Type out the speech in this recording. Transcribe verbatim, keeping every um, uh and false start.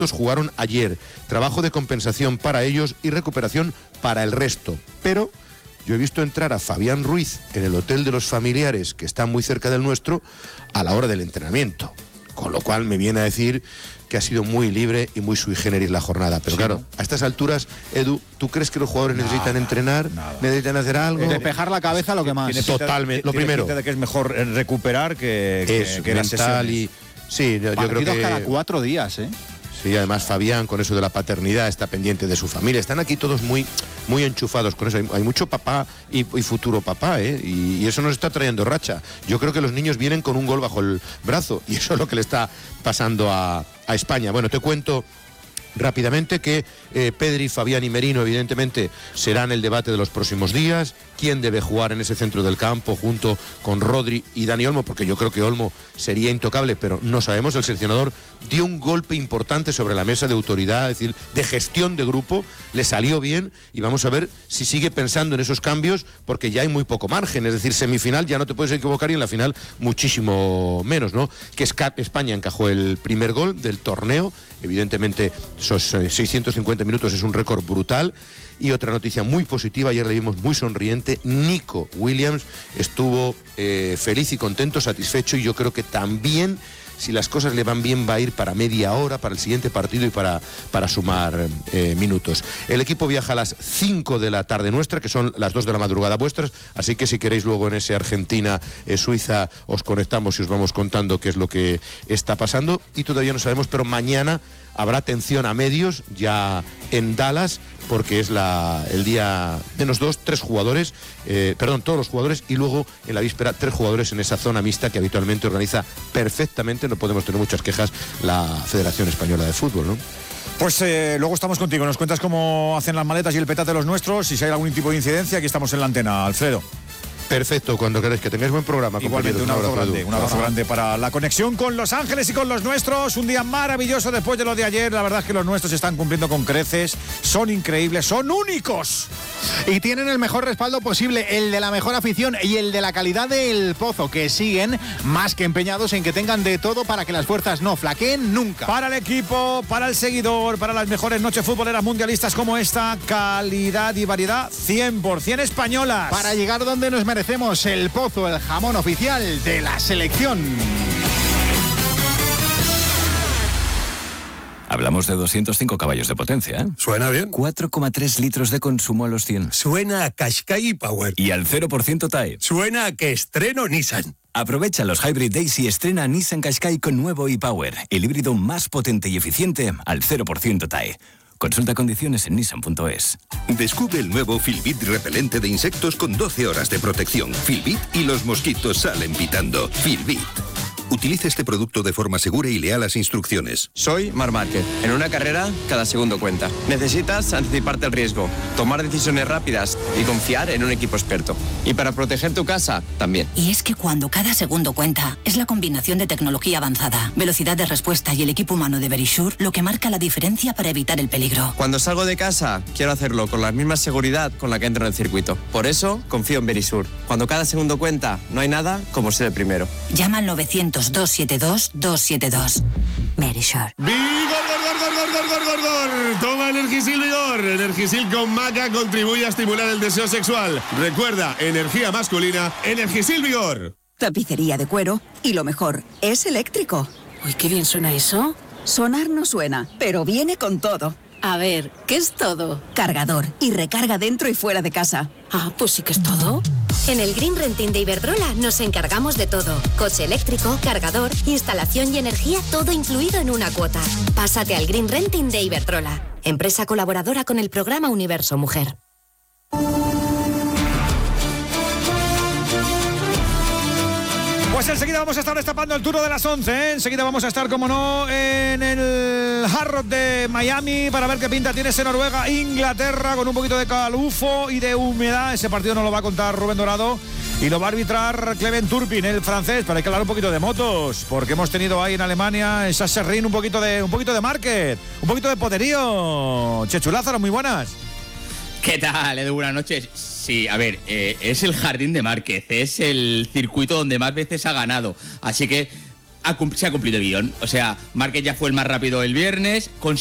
jugaron ayer. Trabajo de compensación para ellos y recuperación para el resto. Pero yo he visto entrar a Fabián Ruiz en el hotel de los familiares, que está muy cerca del nuestro, a la hora del entrenamiento. Con lo cual me viene a decir que ha sido muy libre y muy sui generis la jornada. Pero sí, claro, ¿no? A estas alturas, Edu, ¿tú crees que los jugadores nada, necesitan entrenar? Nada. ¿Necesitan hacer algo? Despejar la cabeza lo que más. Tiene Totalmente, lo primero. Tiene de que es mejor recuperar que, Eso, que, que mental y... Sí, yo, yo creo que... cada cuatro días, ¿eh? Sí, además Fabián, con eso de la paternidad, está pendiente de su familia. Están aquí todos muy, muy enchufados con eso. Hay, hay mucho papá y, y futuro papá, ¿eh? Y, y eso nos está trayendo racha. Yo creo que los niños vienen con un gol bajo el brazo y eso es lo que le está pasando a, a España. Bueno, te cuento rápidamente que eh, Pedri, Fabián y Merino evidentemente serán el debate de los próximos días. ¿Quién debe jugar en ese centro del campo junto con Rodri y Dani Olmo? Porque yo creo que Olmo sería intocable, pero no sabemos. El seleccionador dio un golpe importante sobre la mesa de autoridad, es decir, de gestión de grupo, le salió bien y vamos a ver si sigue pensando en esos cambios, porque ya hay muy poco margen, es decir, semifinal ya no te puedes equivocar y en la final muchísimo menos, ¿no? Que España encajó el primer gol del torneo, evidentemente esos seiscientos cincuenta minutos es un récord brutal. Y otra noticia muy positiva, ayer le vimos muy sonriente, Nico Williams estuvo eh, feliz y contento, satisfecho, y yo creo que también, si las cosas le van bien, va a ir para media hora, para el siguiente partido y para, para sumar eh, minutos. El equipo viaja a las cinco de la tarde nuestra, que son las dos de la madrugada vuestras, así que si queréis luego en ese Argentina-Suiza eh, os conectamos y os vamos contando qué es lo que está pasando, y todavía no sabemos, pero mañana habrá atención a medios ya en Dallas, porque es la, el día menos dos, tres jugadores, eh, perdón, todos los jugadores, y luego en la víspera tres jugadores en esa zona mixta que habitualmente organiza perfectamente, no podemos tener muchas quejas, la Federación Española de Fútbol, ¿no? Pues eh, luego estamos contigo, nos cuentas cómo hacen las maletas y el petate de los nuestros, y si hay algún tipo de incidencia, aquí estamos en la antena, Alfredo. Perfecto, cuando queráis, que tengáis buen programa. Igualmente, un abrazo grande, un abrazo grande para la conexión con Los Ángeles y con los nuestros. Un día maravilloso después de lo de ayer. La verdad es que los nuestros están cumpliendo con creces. Son increíbles, son únicos. Y tienen el mejor respaldo posible, el de la mejor afición y el de la calidad del Pozo, que siguen más que empeñados en que tengan de todo para que las fuerzas no flaqueen nunca. Para el equipo, para el seguidor, para las mejores noches futboleras mundialistas como esta, calidad y variedad cien por ciento españolas. Para llegar donde nos merecemos. Hacemos el Pozo, el jamón oficial de la selección. Hablamos de doscientos cinco caballos de potencia, ¿eh? Suena bien. cuatro coma tres litros de consumo a los cien. Suena a Qashqai Power. Y al cero por ciento T A E. Suena a que estreno Nissan. Aprovecha los Hybrid Days y estrena Nissan Qashqai con nuevo e-Power, el híbrido más potente y eficiente al cero por ciento T A E. Consulta condiciones en nissan punto es. Descubre el nuevo Filbit repelente de insectos con doce horas de protección. Filbit y los mosquitos salen pitando. Filbit. Utilice este producto de forma segura y lea las instrucciones. Soy Marc Márquez. En una carrera, cada segundo cuenta. Necesitas anticiparte al riesgo, tomar decisiones rápidas y confiar en un equipo experto. Y para proteger tu casa, también. Y es que cuando cada segundo cuenta, es la combinación de tecnología avanzada, velocidad de respuesta y el equipo humano de Verisure lo que marca la diferencia para evitar el peligro. Cuando salgo de casa, quiero hacerlo con la misma seguridad con la que entro en el circuito. Por eso, confío en Verisure. Cuando cada segundo cuenta, no hay nada como ser el primero. Llama al novecientos, doscientos setenta y dos, doscientos setenta y dos. Verisure. ¡Vigor, gor, gor, gor, gor, gor, gor, gor! Toma Energisil Vigor. Energisil con maca contribuye a estimular el deseo sexual. Recuerda, energía masculina, Energisil Vigor. Tapicería de cuero y lo mejor, es eléctrico. Uy, qué bien suena eso. Sonar no suena, pero viene con todo. A ver, ¿qué es todo? Cargador y recarga dentro y fuera de casa. Ah, pues sí que es todo. En el Green Renting de Iberdrola nos encargamos de todo. Coche eléctrico, cargador, instalación y energía, todo incluido en una cuota. Pásate al Green Renting de Iberdrola, empresa colaboradora con el programa Universo Mujer. Pues enseguida vamos a estar destapando el turno de las once, ¿eh? Enseguida vamos a estar, como no, en el Hard Rock de Miami para ver qué pinta tiene ese Noruega, Inglaterra, con un poquito de calufo y de humedad. Ese partido nos lo va a contar Rubén Dorado y lo va a arbitrar Clement Turpin, el francés. Pero hay que hablar un poquito de motos, porque hemos tenido ahí en Alemania, en Sachsenring, un poquito de un poquito de market, un poquito de poderío. Chechu Lázaro, muy buenas. ¿Qué tal, Edu? Buenas noches. Sí, a ver, eh, es el jardín de Márquez, es el circuito donde más veces ha ganado, así que ha cum- se ha cumplido el guión. O sea, Márquez ya fue el más rápido el viernes,